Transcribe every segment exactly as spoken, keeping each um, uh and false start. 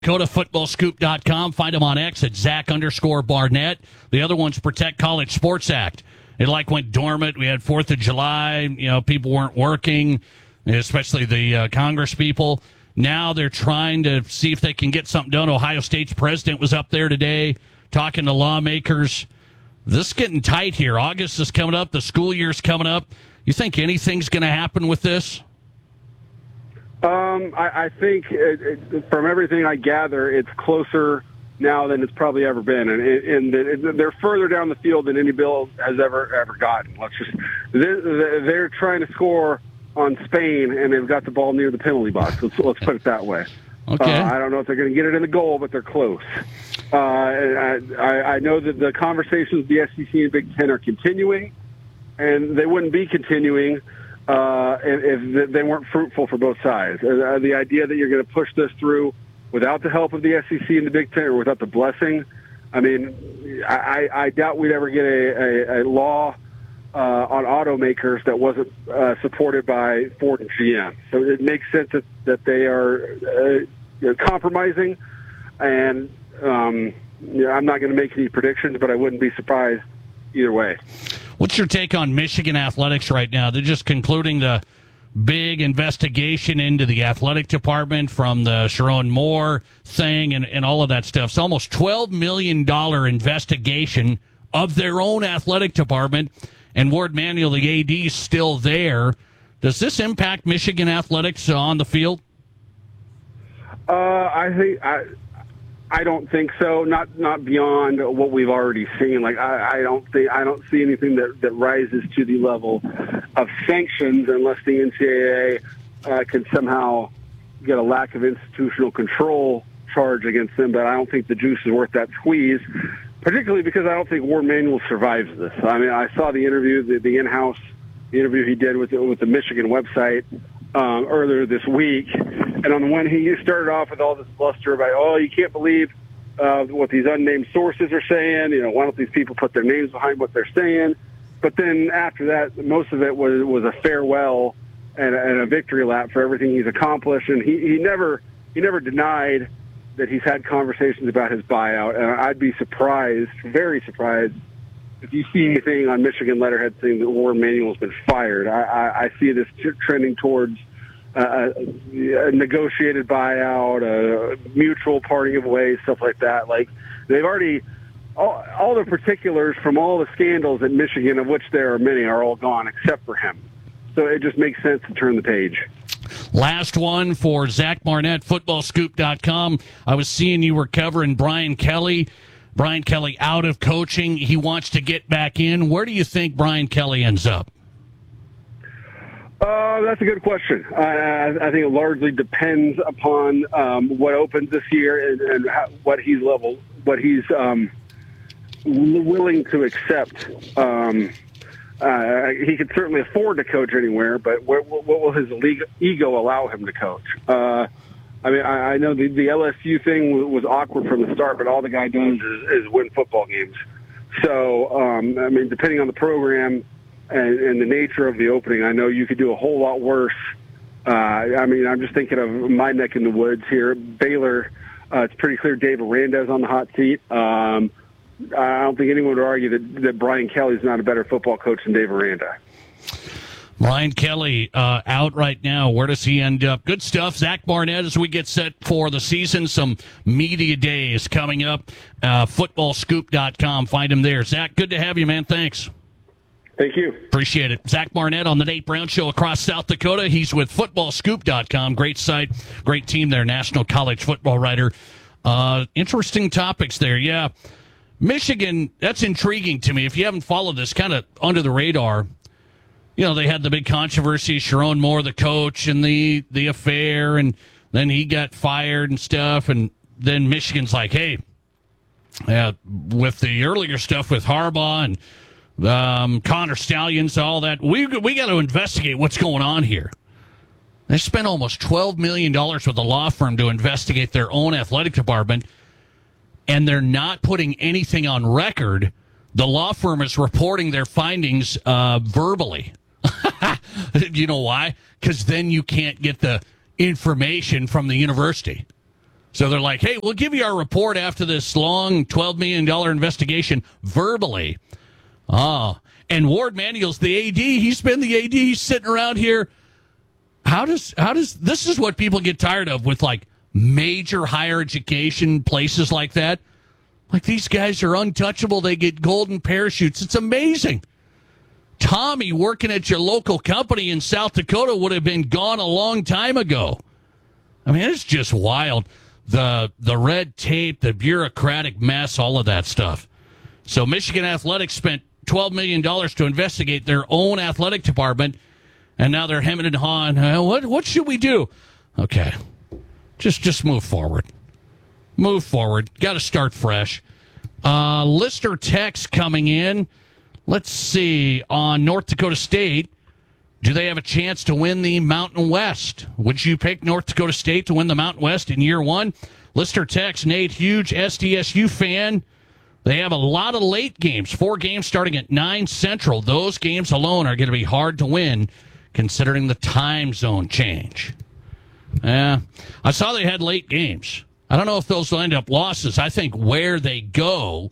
Go to football scoop dot com. Find him on X at Zach underscore Barnett. The other one's Protect College Sports Act. It like went dormant. We had fourth of July. You know, people weren't working, especially the uh, Congress people. Now they're trying to see if they can get something done. Ohio State's president was up there today talking to lawmakers. This is getting tight here. August is coming up. The school year's coming up. You think anything's going to happen with this? Um, I, I think it, it, from everything I gather, it's closer now than it's probably ever been, and, and it, they're further down the field than any bill has ever ever gotten. Let's just they're, they're trying to score on Spain, and they've got the ball near the penalty box. Let's, let's put it that way. Okay. Uh, I don't know if they're going to get it in the goal, but they're close. Uh, I, I, I know that the conversations with the S E C and Big Ten are continuing, and they wouldn't be continuing uh, if, if they weren't fruitful for both sides. Uh, the idea that you're going to push this through without the help of the S E C and the Big Ten, or without the blessing, I mean, I, I doubt we'd ever get a, a, a law uh, on automakers that wasn't uh, supported by Ford and G M. So it makes sense that, that they are uh, you know, compromising, and um, you know, I'm not going to make any predictions, but I wouldn't be surprised either way. What's your take on Michigan athletics right now? They're just concluding the big investigation into the athletic department from the Sharon Moore thing and, and all of that stuff. It's almost twelve million dollars investigation of their own athletic department, and Ward Manuel, the A D, is still there. Does this impact Michigan athletics on the field? Uh, I think I, I don't think so. Not not beyond what we've already seen. Like I, I don't think I don't see anything that, that rises to the level of sanctions unless the N C double A uh, can somehow get a lack of institutional control charge against them. But I don't think the juice is worth that squeeze, particularly because I don't think Ward Manuel survives this. I mean, I saw the interview, the, the in-house the interview he did with the, with the Michigan website um, earlier this week. And on the one, he started off with all this bluster about, oh, you can't believe uh, what these unnamed sources are saying. You know, why don't these people put their names behind what they're saying? But then after that, most of it was was a farewell and, and a victory lap for everything he's accomplished. And he, he never he never denied that he's had conversations about his buyout. And I'd be surprised, very surprised, if you see anything on Michigan letterhead saying that Ward Manuel's been fired. I, I, I see this t- trending towards Uh, a negotiated buyout, a mutual parting of ways, stuff like that. Like they've already, all, all the particulars from all the scandals at Michigan, of which there are many, are all gone except for him. So it just makes sense to turn the page. Last one for Zach Barnett, football scoop dot com. I was seeing you were covering Brian Kelly. Brian Kelly out of coaching. He wants to get back in. Where do you think Brian Kelly ends up? Uh, that's a good question. I, I think it largely depends upon um, what opens this year and, and how, what he's level, what he's um, willing to accept. Um, uh, he could certainly afford to coach anywhere, but what, what will his league, ego allow him to coach? Uh, I mean, I, I know the, the L S U thing was awkward from the start, but all the guy does is, is win football games. So, um, I mean, depending on the program And, and the nature of the opening, I know you could do a whole lot worse. Uh, I mean, I'm just thinking of my neck in the woods here. Baylor, uh, it's pretty clear Dave Aranda's on the hot seat. Um, I don't think anyone would argue that, that Brian Kelly's not a better football coach than Dave Aranda. Brian Kelly uh, out right now. Where does he end up? Good stuff. Zach Barnett as we get set for the season. Some media days coming up. Uh, football scoop dot com. Find him there. Zach, good to have you, man. Thanks. Thank you. Appreciate it. Zach Barnett on the Nate Brown Show across South Dakota. He's with football scoop dot com. Great site, great team there, national college football writer. Uh, interesting topics there, yeah. Michigan, that's intriguing to me. If you haven't followed this, kind of under the radar, you know, they had the big controversy, Sharon Moore, the coach, and the, the affair, and then he got fired and stuff, and then Michigan's like, hey, yeah, with the earlier stuff with Harbaugh and Um, Connor Stallions, all that. We we got to investigate what's going on here. They spent almost twelve million dollars with a law firm to investigate their own athletic department, and they're not putting anything on record. The law firm is reporting their findings uh, verbally. You know why? Because then you can't get the information from the university. So they're like, hey, we'll give you our report after this long twelve million dollars investigation verbally. Oh, and Ward Manuel's the A D. He's been the A D. He's sitting around here. How does, how does, this is what people get tired of with like major higher education places like that. Like, these guys are untouchable. They get golden parachutes. It's amazing. Tommy working at your local company in South Dakota would have been gone a long time ago. I mean, it's just wild. The the red tape, the bureaucratic mess, all of that stuff. So Michigan Athletics spent twelve million dollars to investigate their own athletic department, and now they're hemming and hawing. Uh, what what should we do? Okay, just just move forward. Move forward. Got to start fresh. Uh, listener text coming in. Let's see. On North Dakota State, do they have a chance to win the Mountain West? Would you pick North Dakota State to win the Mountain West in year one? Listener text, Nate, huge S D S U fan. They have a lot of late games, four games starting at nine Central. Those games alone are going to be hard to win, considering the time zone change. Yeah, I saw they had late games. I don't know if those will end up losses. I think where they go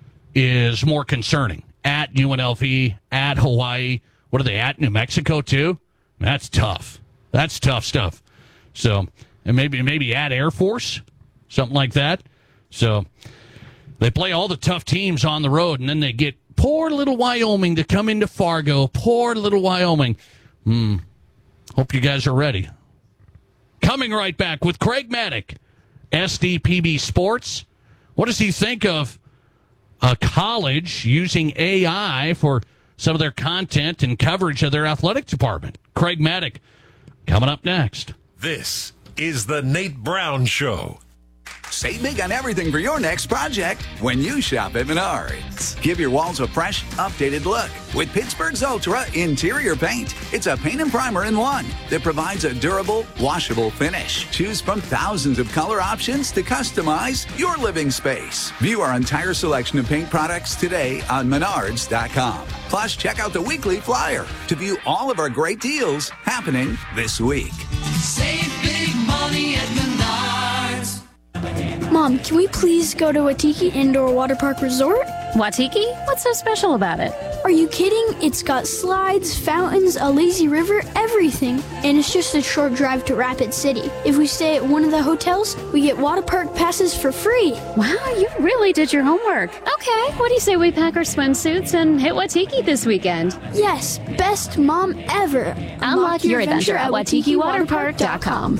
is more concerning. At U N L V, at Hawaii. What are they at? New Mexico, too? That's tough. That's tough stuff. So, and maybe maybe at Air Force, something like that. So, they play all the tough teams on the road, and then they get poor little Wyoming to come into Fargo. Poor little Wyoming. Hmm. Hope you guys are ready. Coming right back with Craig Maddock, S D P B Sports. What does he think of a college using A I for some of their content and coverage of their athletic department? Craig Maddock, coming up next. This is the Nate Brown Show. Save big on everything for your next project when you shop at Menards. Give your walls a fresh, updated look with Pittsburgh's Ultra Interior Paint. It's a paint and primer in one that provides a durable, washable finish. Choose from thousands of color options to customize your living space. View our entire selection of paint products today on Menards dot com. Plus, check out the weekly flyer to view all of our great deals happening this week. Save big money at Menards. Mom, can we please go to Waitiki Indoor Water Park Resort? Waitiki? What's so special about it? Are you kidding? It's got slides, fountains, a lazy river, everything. And it's just a short drive to Rapid City. If we stay at one of the hotels, we get water park passes for free. Wow, you really did your homework. Okay, what do you say we pack our swimsuits and hit Waitiki this weekend? Yes, best mom ever. Unlock, Unlock your, your adventure, adventure at Waitiki Water Park dot com.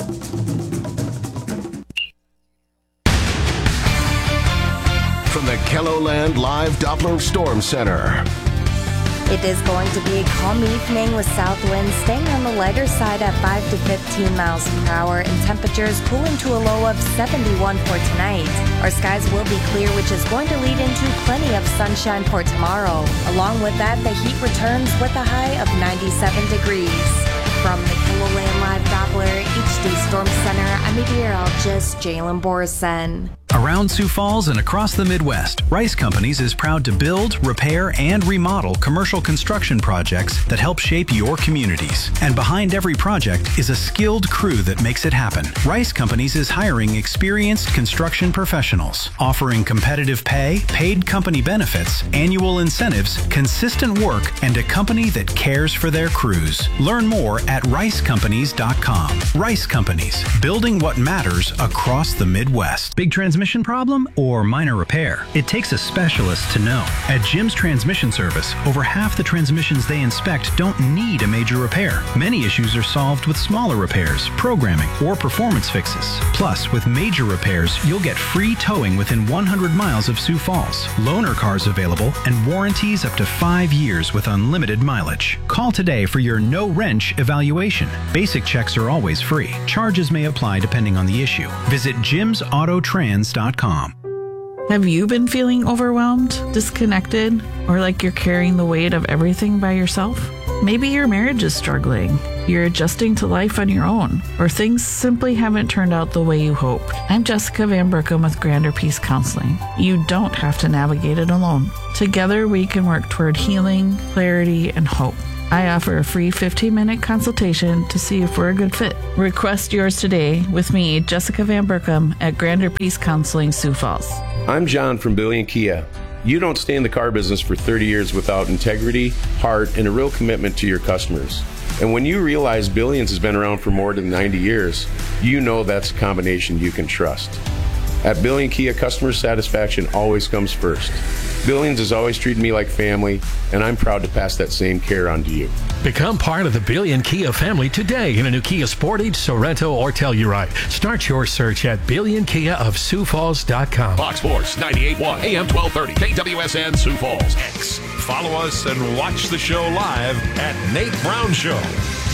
From the KELOLAND Live Doppler Storm Center. It is going to be a calm evening with south winds staying on the lighter side at five to fifteen miles per hour and temperatures cooling to a low of seventy-one for tonight. Our skies will be clear, which is going to lead into plenty of sunshine for tomorrow. Along with that, the heat returns with a high of ninety-seven degrees. From the KELOLAND Live Doppler H D Storm Center, I'm meteorologist Jalen Borson. Around Sioux Falls and across the Midwest, Rice Companies is proud to build, repair, and remodel commercial construction projects that help shape your communities. And behind every project is a skilled crew that makes it happen. Rice Companies is hiring experienced construction professionals, offering competitive pay, paid company benefits, annual incentives, consistent work, and a company that cares for their crews. Learn more at rice companies dot com. Rice Companies, building what matters across the Midwest. Big transmission problem or minor repair? It takes a specialist to know. At Jim's Transmission Service, over half the transmissions they inspect don't need a major repair. Many issues are solved with smaller repairs, programming, or performance fixes. Plus, with major repairs, you'll get free towing within one hundred miles of Sioux Falls, loaner cars available, and warranties up to five years with unlimited mileage. Call today for your no-wrench evaluation. Basic checks are always free. Charges may apply depending on the issue. Visit jims auto trans dot com. Have you been feeling overwhelmed, disconnected, or like you're carrying the weight of everything by yourself? Maybe your marriage is struggling. You're adjusting to life on your own, or things simply haven't turned out the way you hoped. I'm Jessica Van Brookham with Grander Peace Counseling. You don't have to navigate it alone. Together, we can work toward healing, clarity, and hope. I offer a free fifteen-minute consultation to see if we're a good fit. Request yours today with me, Jessica Van Berkham, at Grander Peace Counseling, Sioux Falls. I'm John from Billion Kia. You don't stay in the car business for thirty years without integrity, heart, and a real commitment to your customers. And when you realize Billions has been around for more than ninety years, you know that's a combination you can trust. At Billion Kia, customer satisfaction always comes first. Billions has always treated me like family, and I'm proud to pass that same care on to you. Become part of the Billion Kia family today in a new Kia Sportage, Sorento, or Telluride. Start your search at billion kia of sioux falls dot com. Fox Sports ninety-eight point one, A M twelve thirty, K W S N Sioux Falls. X. Follow us and watch the show live at Nate Brown Show.